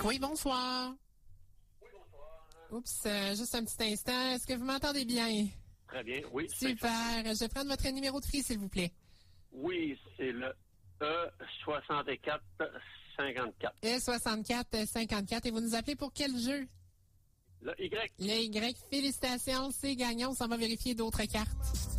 Oui, bonsoir. Oups, juste un petit instant. Est-ce que vous m'entendez bien? Très bien, oui. Super. Je vais prendre votre numéro de fille, s'il vous plaît. Oui, c'est le E6454. E6454. Et vous nous appelez pour quel jeu? Le Y. Le Y. Félicitations, c'est gagnant. On s'en va vérifier d'autres cartes.